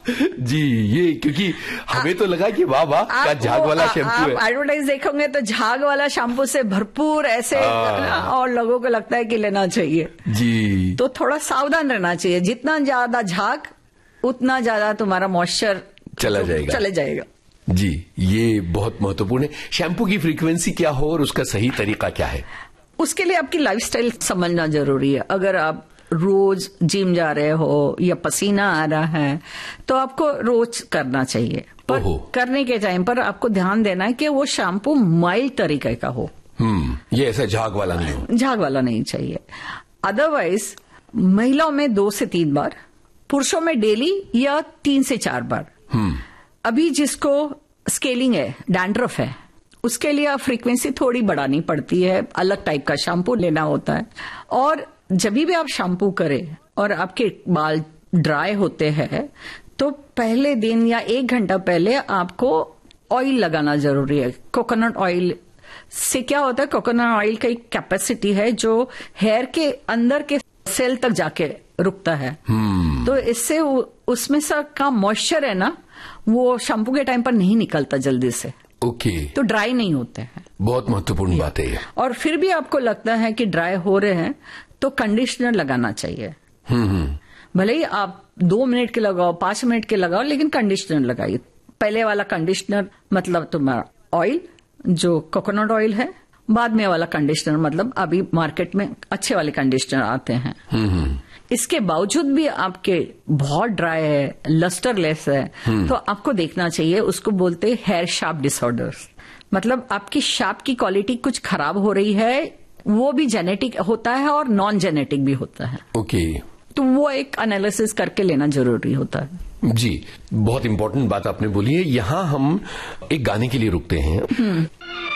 जी, ये क्योंकि हमें तो लगा कि वाह वाह क्या झाग वाला शैम्पू है। आप एडवर्टाइज देखोगे तो झाग वाला शैम्पू से भरपूर ऐसे, और लोगों को लगता है कि लेना चाहिए जी। तो थोड़ा सावधान रहना चाहिए। जितना ज्यादा झाग उतना ज्यादा तुम्हारा मॉइस्चर चले जाएगा। जी, ये बहुत महत्वपूर्ण है। शैम्पू की फ्रीक्वेंसी क्या हो और उसका सही तरीका क्या है? उसके लिए आपकी लाइफस्टाइल समझना जरूरी है। अगर आप रोज जिम जा रहे हो या पसीना आ रहा है तो आपको रोज करना चाहिए, पर करने के टाइम पर आपको ध्यान देना है कि वो शैम्पू माइल्ड तरीके का हो। ये ऐसा झाग वाला नहीं हो, झाग वाला नहीं चाहिए। अदरवाइज महिलाओं में 2 से 3 बार, पुरुषों में डेली या 3 से 4 बार। अभी जिसको स्केलिंग है, डैंड्रफ है, उसके लिए आप फ्रीक्वेंसी थोड़ी बढ़ानी पड़ती है, अलग टाइप का शैम्पू लेना होता है। और जब भी आप शैम्पू करें और आपके बाल ड्राई होते हैं तो पहले दिन या 1 घंटा पहले आपको ऑयल लगाना जरूरी है। कोकोनट ऑयल से क्या होता है, कोकोनट ऑयल का एक कैपेसिटी है जो हेयर के अंदर के सेल तक जाके रुकता है। तो इससे उसमें से का मॉइस्चर है ना, वो शैम्पू के टाइम पर नहीं निकलता जल्दी से। तो ड्राई नहीं होते हैं। बहुत महत्वपूर्ण बात है ये। और फिर भी आपको लगता है कि ड्राई हो रहे हैं तो कंडीशनर लगाना चाहिए। भले ही आप 2 मिनट के लगाओ, 5 मिनट के लगाओ, लेकिन कंडीशनर लगाइए। पहले वाला कंडीशनर मतलब तुम्हारा ऑयल जो कोकोनट ऑयल है, बाद में वाला कंडीशनर मतलब अभी मार्केट में अच्छे वाले कंडीशनर आते हैं। इसके बावजूद भी आपके बहुत ड्राई है, लस्टरलेस है, तो आपको देखना चाहिए। उसको बोलते हैं हेयर शार्प डिसऑर्डर्स, मतलब आपकी शार्प की क्वालिटी कुछ खराब हो रही है। वो भी जेनेटिक होता है और नॉन जेनेटिक भी होता है। तो वो एक एनालिसिस करके लेना जरूरी होता है। जी, बहुत इंपॉर्टेंट बात आपने बोली है। यहाँ हम एक गाने के लिए रुकते हैं।